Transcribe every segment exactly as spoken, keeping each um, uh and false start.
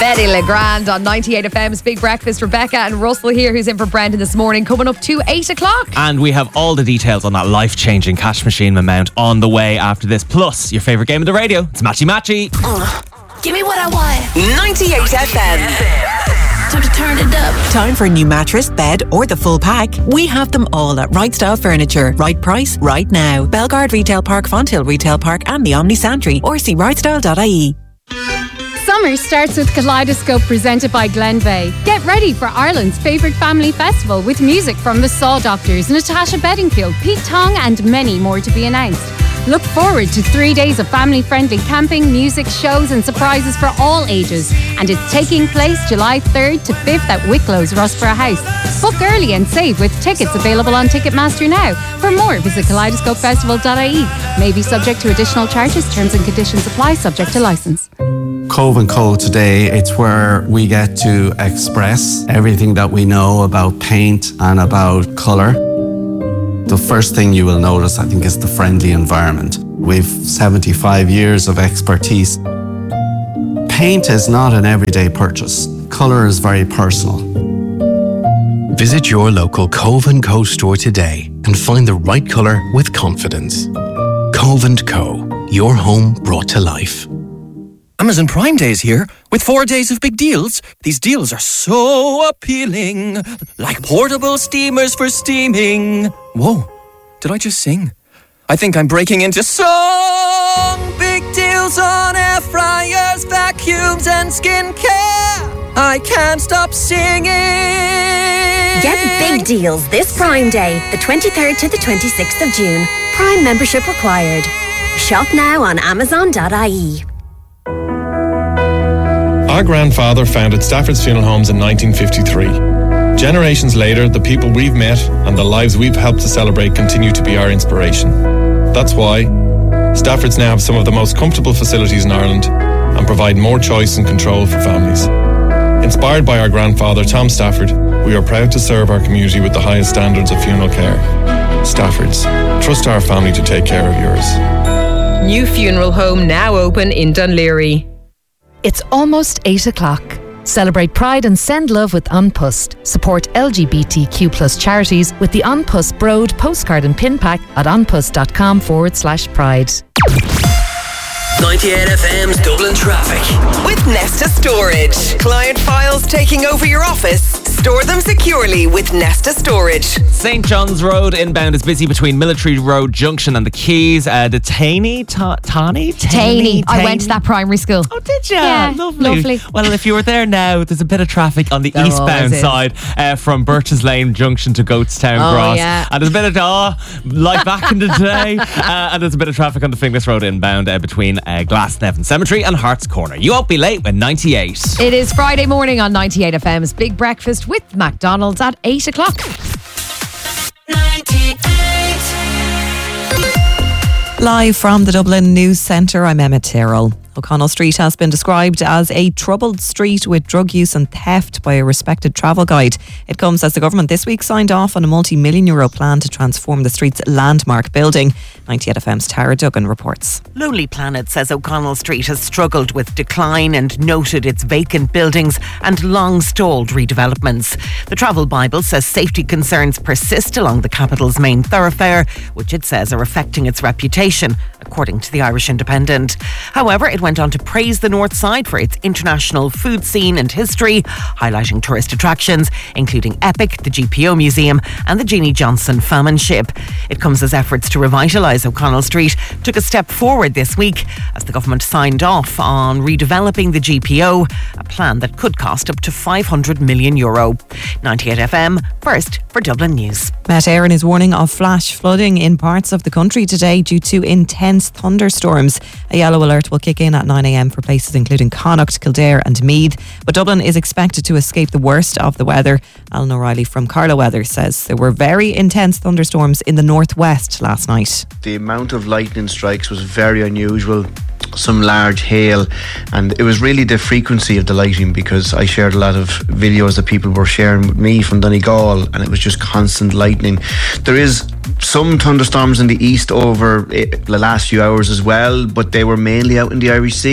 Betty LeGrand on ninety-eight F M's Big Breakfast. Rebecca and Russell here, who's in for Brendan this morning, coming up to eight o'clock. And we have all the details on that life-changing cash machine amount on the way after this. Plus, your favourite game of the radio. It's Matchy Matchy. Uh, give me what I want. ninety-eight F M. Time to turn it up. Time for a new mattress, bed, or the full pack. We have them all at Right Style Furniture. Right price, right now. Belgard Retail Park, Fonthill Retail Park, and the Omni Santry. Or see right style dot I E. Summer starts with Kaleidoscope, presented by Glenveigh. Get ready for Ireland's favourite family festival with music from the Saw Doctors, Natasha Bedingfield, Pete Tong, and many more to be announced. Look forward to three days of family-friendly camping, music, shows and surprises for all ages. And it's taking place July third to fifth at Wicklow's Rossborough House. Book early and save with tickets available on Ticketmaster now. For more, visit kaleidoscope festival dot I E. May be subject to additional charges. Terms and conditions apply, subject to licence. Cove and Co today, it's where we get to express everything that we know about paint and about colour. The first thing you will notice, I think, is the friendly environment. We've seventy-five years of expertise. Paint is not an everyday purchase. Colour is very personal. Visit your local Cove and Co store today and find the right colour with confidence. Cove and Co, your home brought to life. Amazon Prime Day is here with four days of big deals. These deals are so appealing, like portable steamers for steaming. Whoa, did I just sing? I think I'm breaking into song. Big deals on air fryers, vacuums and skincare. I can't stop singing. Get big deals this Prime Day, the twenty-third to the twenty-sixth of June. Prime membership required. Shop now on amazon dot I E. Our grandfather founded Stafford's Funeral Homes in nineteen fifty-three. Generations later, the people we've met and the lives we've helped to celebrate continue to be our inspiration. That's why Stafford's now have some of the most comfortable facilities in Ireland and provide more choice and control for families. Inspired by our grandfather, Tom Stafford, we are proud to serve our community with the highest standards of funeral care. Stafford's. Trust our family to take care of yours. New funeral home now open in Dunleary. It's almost eight o'clock. Celebrate Pride and send love with An Post. Support L G B T Q plus charities with the An Post Broad postcard and pin pack at anpost.com forward slash pride. ninety-eight F M's Dublin Traffic. With Nesta Storage. Client files taking over your office. Store them securely with Nesta Storage. Saint John's Road inbound is busy between Military Road Junction and the Quays. Uh, the Taney? Ta- Taney? Taney. I went to that primary school. Oh, did you? Yeah, lovely. lovely. Well, if you were there now, there's a bit of traffic on the There eastbound always is. side uh, from Birches Lane Junction to Goatstown Oh, Cross. yeah. And there's a bit of, oh, like back in the day. Uh, and there's a bit of traffic on the Finglas Road inbound uh, between uh, Glasnevin Cemetery and Hart's Corner. You won't be late with ninety-eight. It is Friday morning on ninety-eight F M's Big Breakfast with McDonald's at eight o'clock. Live from the Dublin News Centre, I'm Emma Tyrrell. O'Connell Street has been described as a troubled street with drug use and theft by a respected travel guide. It comes as the government this week signed off on a multi-million euro plan to transform the street's landmark building. ninety-eight F M's Tara Duggan reports. Lonely Planet says O'Connell Street has struggled with decline and noted its vacant buildings and long-stalled redevelopments. The Travel Bible says safety concerns persist along the capital's main thoroughfare, which it says are affecting its reputation, according to the Irish Independent. However, it went on to praise the North Side for its international food scene and history, highlighting tourist attractions, including Epic, the G P O Museum and the Jeannie Johnson Famine Ship. It comes as efforts to revitalise O'Connell Street took a step forward this week as the government signed off on redeveloping the G P O, a plan that could cost up to five hundred million euro. ninety-eight F M, first for Dublin News. Met Éireann is warning of flash flooding in parts of the country today due to intense thunderstorms. A yellow alert will kick in at nine a m for places including Connacht, Kildare and Meath. But Dublin is expected to escape the worst of the weather. Alan O'Reilly from Carlow Weather says there were very intense thunderstorms in the northwest last night. The amount of lightning strikes was very unusual. Some large hail, and it was really the frequency of the lightning, because I shared a lot of videos that people were sharing with me from Donegal, and it was just constant lightning. There is some thunderstorms in the east over the last few hours as well, but they were mainly out in the Irish Sea.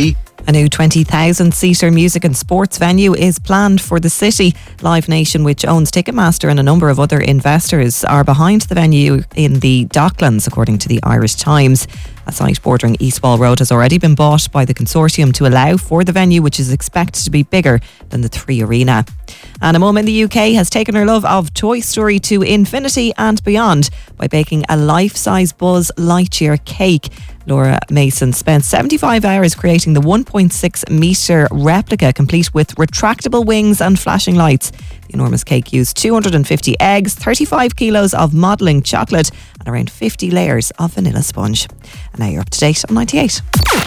A new twenty thousand seater music and sports venue is planned for the city. Live Nation, which owns Ticketmaster and a number of other investors, are behind the venue in the Docklands, according to the Irish Times. A site bordering Eastwall Road has already been bought by the consortium to allow for the venue, which is expected to be bigger than the Three Arena. And a mum in the U K has taken her love of Toy Story to infinity and beyond by baking a life-size Buzz Lightyear cake. Laura Mason spent seventy-five hours creating the one point six metre replica, complete with retractable wings and flashing lights. The enormous cake used two hundred fifty eggs, thirty-five kilos of modelling chocolate and around fifty layers of vanilla sponge. And now you're up to date on ninety-eight.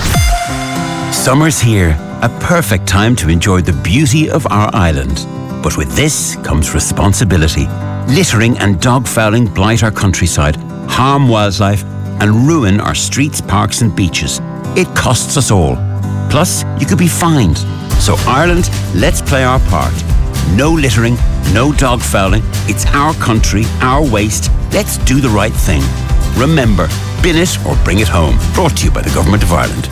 Summer's here, a perfect time to enjoy the beauty of our island. But with this comes responsibility. Littering and dog fouling blight our countryside, harm wildlife and ruin our streets, parks and beaches. It costs us all. Plus, you could be fined. So Ireland, let's play our part. No littering, no dog fouling. It's our country, our waste. Let's do the right thing. Remember, bin it or bring it home. Brought to you by the Government of Ireland.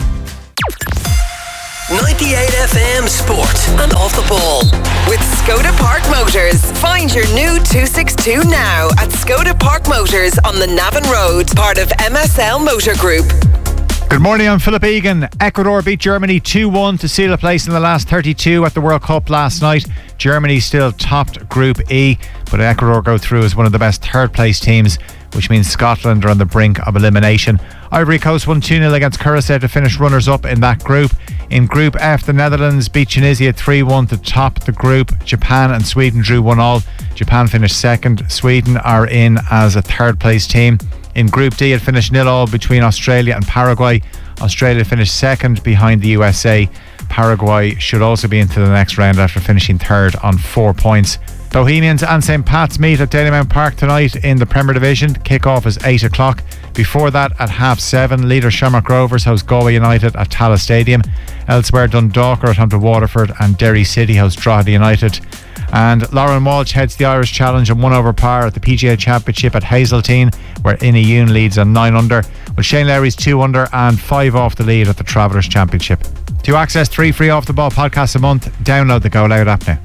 ninety-eight F M Sport and Off the Ball. With Skoda Park Motors. Find your new two sixty-two now at Skoda Park Motors on the Navan Road, part of M S L Motor Group. Good morning, I'm Philip Egan. Ecuador beat Germany two one to seal a place in the last thirty-two at the World Cup last night. Germany still topped Group E, but Ecuador go through as one of the best third place teams, which means Scotland are on the brink of elimination. Ivory Coast won two nil against Curacao to finish runners-up in that group. In Group F, the Netherlands beat Tunisia three one to top the group. Japan and Sweden drew one all. Japan finished second. Sweden are in as a third-place team. In Group D, it finished nil all between Australia and Paraguay. Australia finished second behind the U S A. Paraguay should also be into the next round after finishing third on four points. Bohemians and Saint Pat's meet at Dalymount Park tonight in the Premier Division. Kick-off is eight o'clock. Before that, at half seven, leader Shamrock Rovers host Galway United at Tallaght Stadium. Elsewhere, Dundalk are at home to Waterford and Derry City host Drogheda United. And Lauren Walsh heads the Irish Challenge and one over par at the P G A Championship at Hazeltine, where Innie Yoon leads on nine under, with Shane Lowry's two under and five off the lead at the Travellers Championship. To access three free Off the Ball podcasts a month, download the Go Loud app now.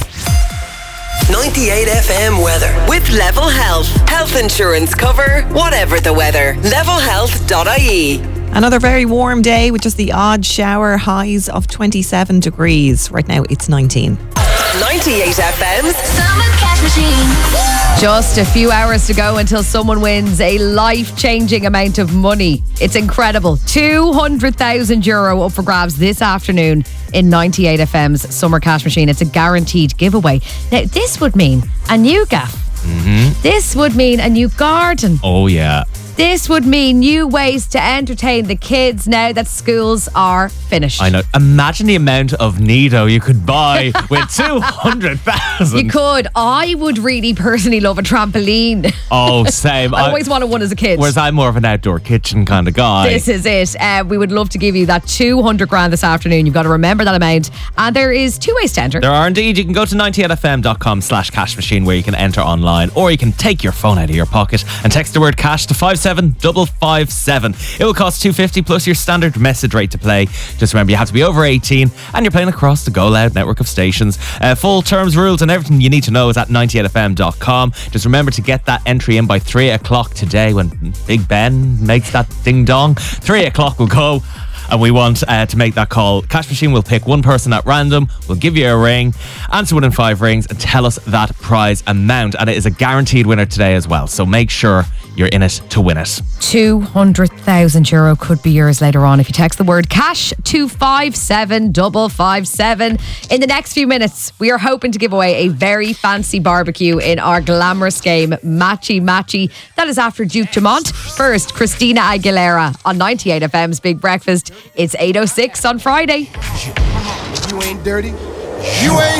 ninety-eight F M weather with Level Health. Health insurance cover, whatever the weather. level health dot I E. Another very warm day with just the odd shower, highs of twenty-seven degrees. Right now it's nineteen. ninety-eight F M's Summer Cash Machine. Just a few hours to go until someone wins a life-changing amount of money. It's incredible. two hundred thousand euro up for grabs this afternoon in ninety-eight F M's Summer Cash Machine. It's a guaranteed giveaway. Now, this would mean a new gaff. Mm-hmm. This would mean a new garden. Oh, yeah. This would mean new ways to entertain the kids now that schools are finished. I know. Imagine the amount of Nido you could buy with two hundred thousand. You could. I would really personally love a trampoline. Oh, same. I always wanted one as a kid. Whereas I'm more of an outdoor kitchen kind of guy. This is it. Uh, we would love to give you that two hundred grand this afternoon. You've got to remember that amount. And there is two ways to enter. There are indeed. You can go to ninety-eight F M dot com slash cash machine where you can enter online, or you can take your phone out of your pocket and text the word cash to five seven five five seven. It will cost two dollars fifty plus your standard message rate to play. Just remember, you have to be over eighteen and you're playing across the Go Loud network of stations. Uh, full terms, rules and everything you need to know is at ninety-eight F M dot com. Just remember to get that entry in by three o'clock today when Big Ben makes that ding dong. three o'clock will go. And we want uh, to make that call. Cash Machine will pick one person at random. We'll give you a ring, answer within five rings, and tell us that prize amount. And it is a guaranteed winner today as well. So make sure you're in it to win it. two hundred thousand euro could be yours later on if you text the word cash to five seven five five seven. In the next few minutes, we are hoping to give away a very fancy barbecue in our glamorous game, Matchy Matchy. That is after Duke Dumont. First, Christina Aguilera on ninety-eight F M's Big Breakfast. It's eight oh six on Friday. You ain't dirty. You ain't